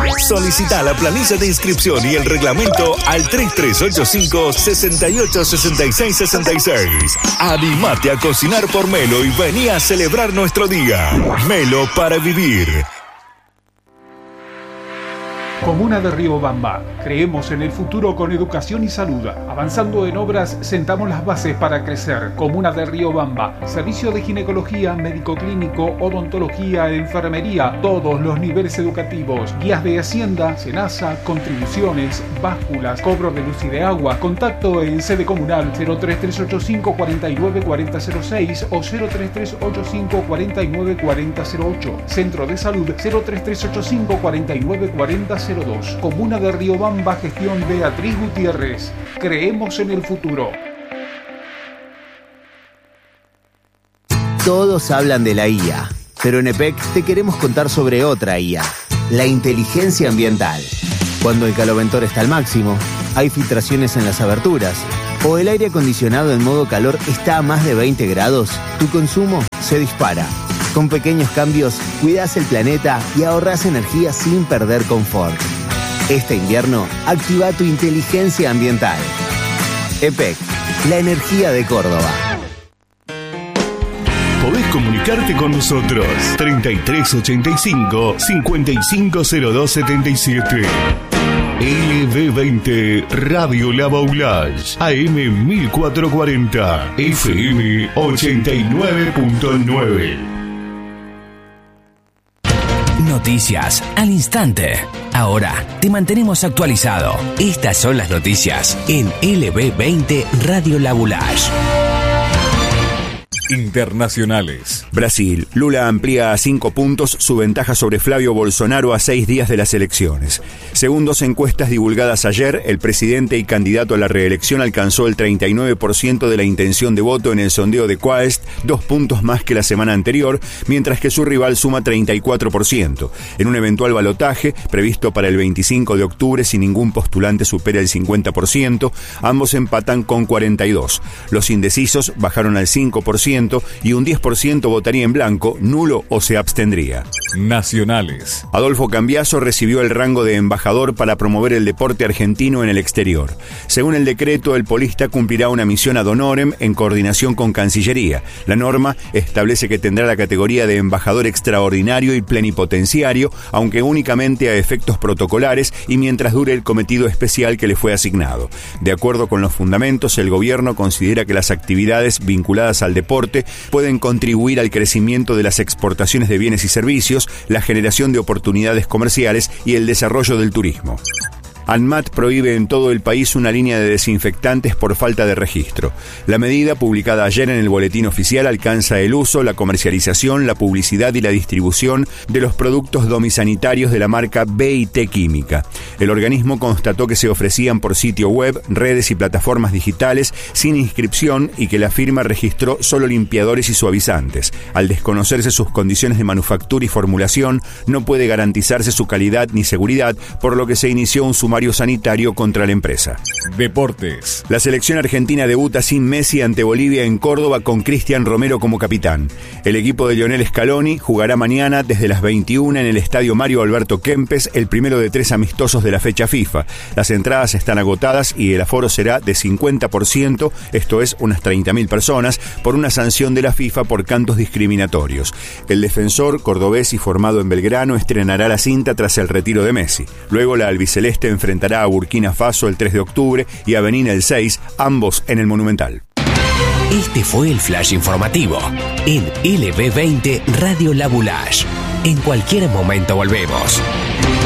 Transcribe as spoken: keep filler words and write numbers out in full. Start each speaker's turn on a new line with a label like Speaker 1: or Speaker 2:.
Speaker 1: Solicita la planilla de inscripción y el reglamento al tres tres ocho cinco, seis ocho seis seis seis seis. Animate a cocinar por Melo y vení a celebrar nuestro día. Melo para vivir.
Speaker 2: Comuna de Riobamba. Creemos en el futuro con educación y salud. Avanzando en obras, sentamos las bases para crecer. Comuna de Riobamba. Servicio de ginecología, médico clínico, odontología, enfermería, todos los niveles educativos. Guías de Hacienda, Senasa, contribuciones, básculas, cobro de luz y de agua. Contacto en sede comunal cero tres tres ocho cinco, cuatro nueve cuatro cero cero seis o cero tres tres ocho cinco, cuatro nueve cuatro cero cero ocho. Centro de Salud cero tres tres ocho cinco, cuatro nueve cuatro cero cero dos. Comuna de Riobamba, gestión Beatriz Gutiérrez. Creemos en el futuro.
Speaker 3: Todos hablan de la I A, pero en E P E C te queremos contar sobre otra I A, la inteligencia ambiental. Cuando el caloventor está al máximo, hay filtraciones en las aberturas, o el aire acondicionado en modo calor está a más de veinte grados, tu consumo se dispara. Con pequeños cambios, cuidas el planeta y ahorras energía sin perder confort. Este invierno, activa tu inteligencia ambiental. E P E C, la energía de Córdoba.
Speaker 1: Podés comunicarte con nosotros. treinta y tres ochenta y cinco, cincuenta y cinco cero dos setenta y siete. L B veinte Radio La Baulage, A M mil cuatrocientos cuarenta, F M ochenta y nueve punto nueve.
Speaker 4: Noticias al instante. Ahora te mantenemos actualizado. Estas son las noticias en L B veinte Radio La Baulage.
Speaker 5: Internacionales. Brasil. Lula amplía a cinco puntos su ventaja sobre Flavio Bolsonaro a seis días de las elecciones. Según dos encuestas divulgadas ayer, el presidente y candidato a la reelección alcanzó el treinta y nueve por ciento de la intención de voto en el sondeo de Quaest, dos puntos más que la semana anterior, mientras que su rival suma treinta y cuatro por ciento. En un eventual balotaje, previsto para el veinticinco de octubre, si ningún postulante supera el cincuenta por ciento, ambos empatan con cuarenta y dos. Los indecisos bajaron al cinco por ciento y un diez por ciento votaría en blanco, nulo o se abstendría.
Speaker 6: Nacionales.
Speaker 5: Adolfo Cambiaso recibió el rango de embajador para promover el deporte argentino en el exterior. Según el decreto, el polista cumplirá una misión ad honorem en coordinación con Cancillería. La norma establece que tendrá la categoría de embajador extraordinario y plenipotenciario, aunque únicamente a efectos protocolares y mientras dure el cometido especial que le fue asignado. De acuerdo con los fundamentos, el gobierno considera que las actividades vinculadas al deporte pueden contribuir al crecimiento de las exportaciones de bienes y servicios, la generación de oportunidades comerciales y el desarrollo del turismo. ANMAT prohíbe en todo el país una línea de desinfectantes por falta de registro. La medida, publicada ayer en el Boletín Oficial, alcanza el uso, la comercialización, la publicidad y la distribución de los productos domisanitarios de la marca B y T Química. El organismo constató que se ofrecían por sitio web, redes y plataformas digitales sin inscripción y que la firma registró solo limpiadores y suavizantes. Al desconocerse sus condiciones de manufactura y formulación, no puede garantizarse su calidad ni seguridad, por lo que se inició un sumario sanitario contra la empresa.
Speaker 6: Deportes.
Speaker 5: La selección argentina debuta sin Messi ante Bolivia en Córdoba con Cristian Romero como capitán. El equipo de Lionel Scaloni jugará mañana desde las veintiuna en el estadio Mario Alberto Kempes, el primero de tres amistosos de la fecha FIFA. Las entradas están agotadas y el aforo será de cincuenta por ciento, esto es unas treinta mil personas, por una sanción de la FIFA por cantos discriminatorios. El defensor cordobés y formado en Belgrano estrenará la cinta tras el retiro de Messi. Luego la albiceleste enfrentará enfrentará a Burkina Faso el tres de octubre y a Benín el seis, ambos en el Monumental.
Speaker 4: Este fue el flash informativo en L B veinte Radio La Baulage. En cualquier momento volvemos.